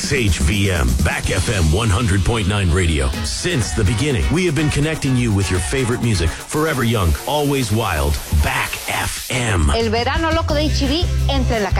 XHVM, Back FM 100.9 radio. Since the beginning, we have been connecting you with your favorite music. Forever young, always wild. Back FM. El verano loco de HB entra en la